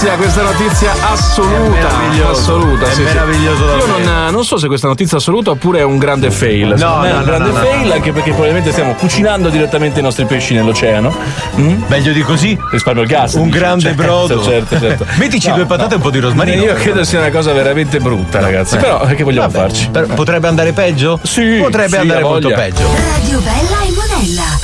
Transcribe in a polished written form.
questa notizia assoluta. Assoluta, è meraviglioso. Io non so se questa notizia assoluta oppure è un grande fail. No, è un grande fail, anche perché probabilmente stiamo cucinando direttamente i nostri pesci nell'oceano. Meglio di così? Risparmio il gas. Un grande brodo. Certo. Mettici due patate e un po' di rosmarino. Io credo sia una cosa veramente brutta, ragazzi. Però che vogliamo farci? Potrebbe andare peggio? Sì. Potrebbe andare molto peggio. Radio Bella e Monella.